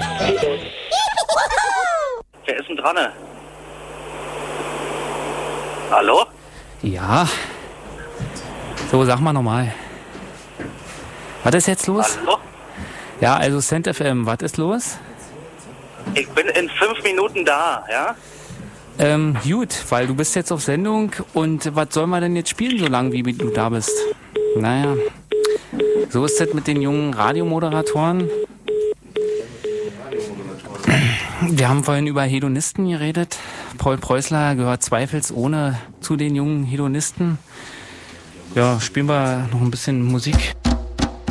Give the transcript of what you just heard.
Wer ist denn dran? Hallo? Ja. So, sag mal nochmal. Was ist jetzt los? Hallo? Ja, also Cent FM, was ist los? Ich bin in 5 Minuten da, ja? Gut, weil du bist jetzt auf Sendung und was soll man denn jetzt spielen, so lange wie du da bist? Naja, so ist das mit den jungen Radiomoderatoren. Wir haben vorhin über Hedonisten geredet. Paul Preußler gehört zweifelsohne zu den jungen Hedonisten. Ja, spielen wir noch ein bisschen Musik.